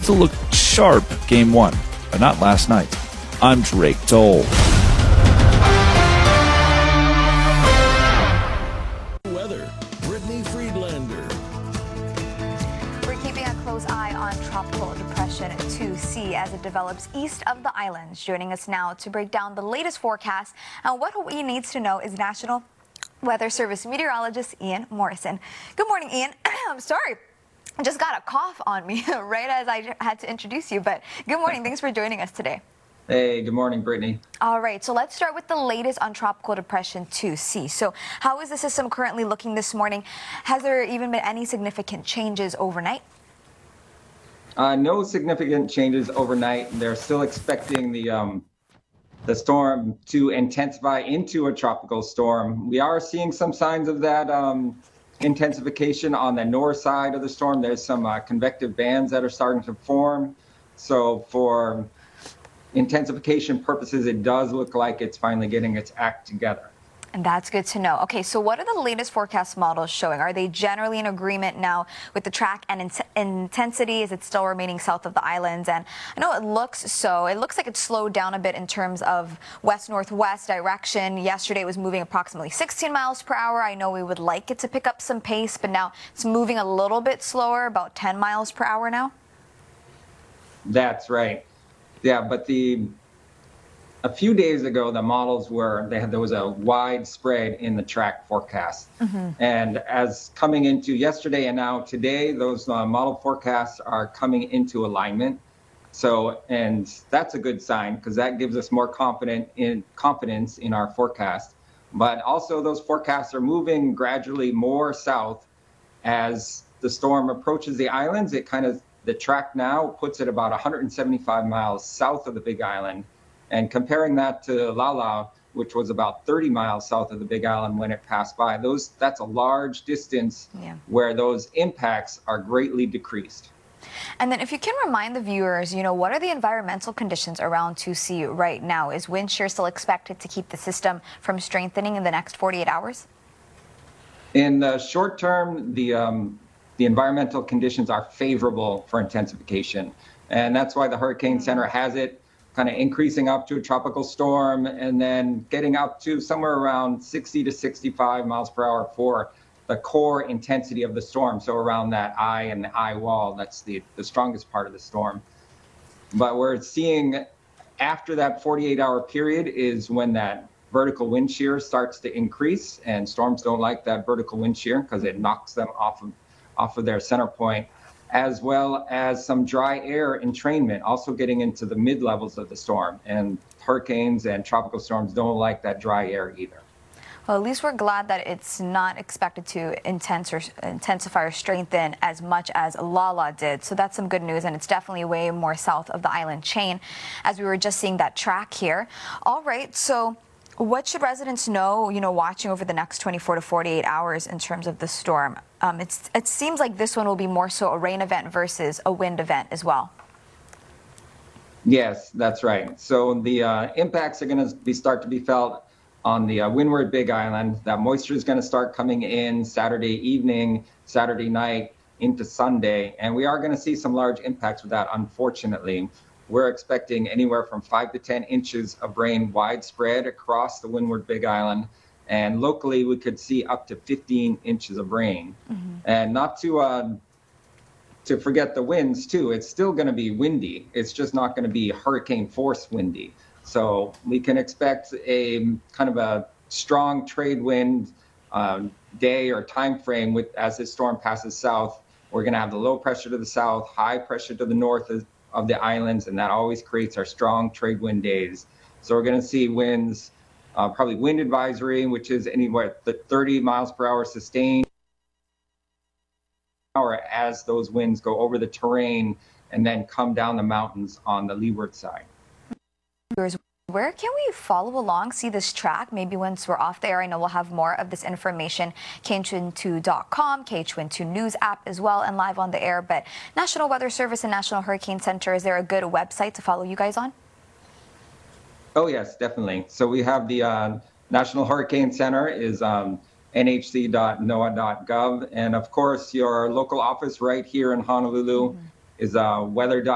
to look sharp game one, but not last night. I'm Drake Toll. Weather, Brittany Friedlander. We're keeping a close eye on Tropical Depression 2C as it develops east of the islands. Joining us now to break down the latest forecast and what Hawaii needs to know is National Weather Service meteorologist Ian Morrison. Good morning, Ian. I'm sorry. I just got a cough on me right as I had to introduce you, but good morning. Thanks for joining us today. Hey, good morning, Brittany. All right, so let's start with the latest on Tropical Depression 2C. So how is the system currently looking this morning? Has there even been any significant changes overnight? No significant changes overnight. They're still expecting the storm to intensify into a tropical storm. We are seeing some signs of that intensification on the north side of the storm. There's some convective bands that are starting to form. So for intensification purposes, it does look like it's finally getting its act together. And that's good to know. Okay, so what are the latest forecast models showing? Are they generally in agreement now with the track and intensity? Is it still remaining south of the islands? And I know it looks like it's slowed down a bit in terms of west-northwest direction. Yesterday it was moving approximately 16 miles per hour. I know we would like it to pick up some pace, but now it's moving a little bit slower, about 10 miles per hour now. That's right. Yeah, but a few days ago, the models there was a wide spread in the track forecast. And as coming into yesterday and now today, those model forecasts are coming into alignment. So, and that's a good sign because that gives us more confidence in our forecast. But also those forecasts are moving gradually more south as the storm approaches the islands. The track now puts it about 175 miles south of the Big Island. And comparing that to Lala, which was about 30 miles south of the Big Island when it passed by, that's a large distance where those impacts are greatly decreased. And then if you can remind the viewers, what are the environmental conditions around 2C right now? Is wind shear still expected to keep the system from strengthening in the next 48 hours? In the short term, the environmental conditions are favorable for intensification. And that's why the Hurricane Center has it kind of increasing up to a tropical storm and then getting up to somewhere around 60 to 65 miles per hour for the core intensity of the storm. So around that eye and the eye wall, that's the strongest part of the storm. But we're seeing after that 48-hour period is when that vertical wind shear starts to increase, and storms don't like that vertical wind shear because it knocks them off of their center point, as well as some dry air entrainment also getting into the mid levels of the storm. And hurricanes and tropical storms don't like that dry air either. Well, at least we're glad that it's not expected to intensify or strengthen as much as Lala did. So that's some good news, and it's definitely way more south of the island chain, as we were just seeing that track here. All right, so what should residents know, watching over the next 24 to 48 hours in terms of the storm? It seems like this one will be more so a rain event versus a wind event as well. Yes, that's right. So the impacts are going to start to be felt on the windward Big Island. That moisture is going to start coming in Saturday evening, Saturday night into Sunday. And we are going to see some large impacts with that, unfortunately. We're expecting anywhere from 5 to 10 inches of rain widespread across the windward Big Island. And locally, we could see up to 15 inches of rain. And not to forget the winds, too. It's still going to be windy. It's just not going to be hurricane force windy. So we can expect a kind of a strong trade wind day or time frame as this storm passes south. We're going to have the low pressure to the south, high pressure to the north of the islands, and that always creates our strong trade wind days. So we're going to see winds, probably wind advisory, which is anywhere the 30 miles per hour sustained as those winds go over the terrain and then come down the mountains on the leeward side. Where can we follow along, see this track? Maybe once we're off the air, I know we'll have more of this information, KHON2.com, KHON2 News app as well, and live on the air. But National Weather Service and National Hurricane Center, is there a good website to follow you guys on? Oh, yes, definitely. So we have the National Hurricane Center is nhc.noaa.gov. And of course, your local office right here in Honolulu is weather.gov.